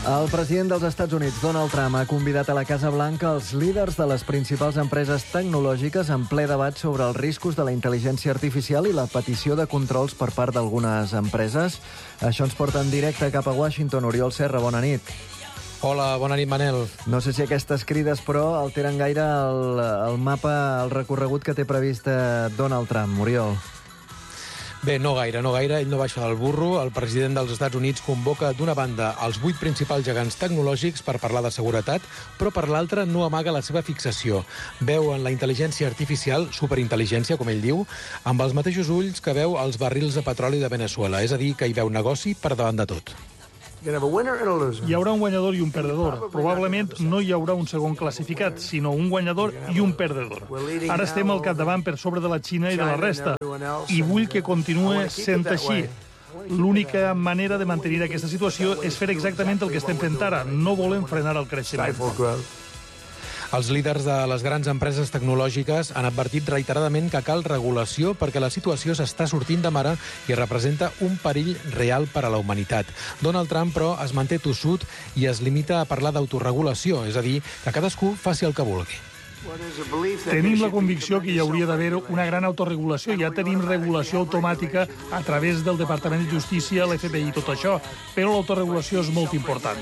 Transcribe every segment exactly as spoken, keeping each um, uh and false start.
El president dels Estats Units, Donald Trump, ha convidat a la Casa Blanca els líders de les principals empreses tecnològiques en ple debat sobre els riscos de la intel·ligència artificial i la petició de controls per part d'algunes empreses. Això ens porta en directe cap a Washington. Oriol Serra, bona nit. Hola, bona nit, Manel. No sé si aquestes crides, però, alteren gaire el, el mapa, el recorregut que té previst Donald Trump. Oriol. Bé, no gaire, no gaire. Ell no baixa del burro. El president dels Estats Units convoca d'una banda els vuit principals gegants tecnològics per parlar de seguretat, però per l'altra no amaga la seva fixació. Veu en la intel·ligència artificial, superintel·ligència, com ell diu, amb els mateixos ulls que veu els barrils de petroli de Veneçuela. És a dir, que hi veu negoci per davant de tot. Hi haurà un guanyador i un perdedor. Probablement no hi haurà un segon classificat, sinó un guanyador i un perdedor. Ara estem al capdavant per sobre de la Xina i de la resta, i vull que continuï sent així. L'única manera de mantenir aquesta situació és fer exactament el que estem fent ara. No volem frenar el creixement. Els líders de les grans empreses tecnològiques han advertit reiteradament que cal regulació perquè la situació s'està sortint de mare i representa un perill real per a la humanitat. Donald Trump, però, es manté tossut i es limita a parlar d'autoregulació, és a dir, que cadascú faci el que vulgui. Tenim la convicció que hi hauria d'haver una gran autorregulació. Ja tenim regulació automàtica a través del Departament de Justícia, l'F B I i tot això, però l'autoregulació és molt important.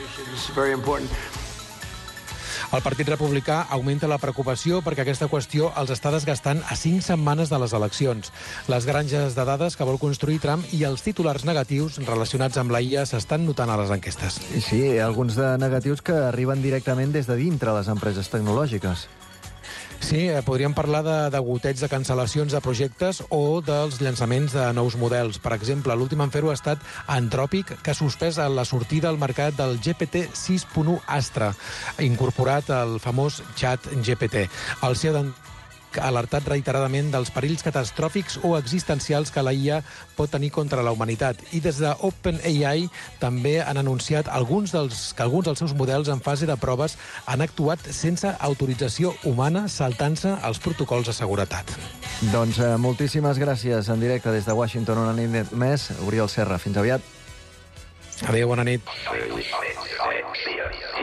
El Partit Republicà augmenta la preocupació perquè aquesta qüestió els està desgastant a cinc setmanes de les eleccions. Les granges de dades que vol construir Trump i els titulars negatius relacionats amb la I A s'estan notant a les enquestes. Sí, alguns de negatius que arriben directament des de dintre les empreses tecnològiques. Sí, podríem parlar de, de gotets de cancel·lacions de projectes o dels llançaments de nous models. Per exemple, l'últim en fer-ho ha estat Anthropic, que ha suspès la sortida al mercat del G P T sis punt u Astra, incorporat al famós xat G P T. El C E O ha alertat reiteradament dels perills catastròfics o existencials que la I A pot tenir contra la humanitat. I des de OpenAI també han anunciat alguns dels, que alguns dels seus models en fase de proves han actuat sense autorització humana, saltant-se els protocols de seguretat. Doncs eh, moltíssimes gràcies en directe des de Washington. Una nit més. Oriol Serra, fins aviat. Adéu, bona nit.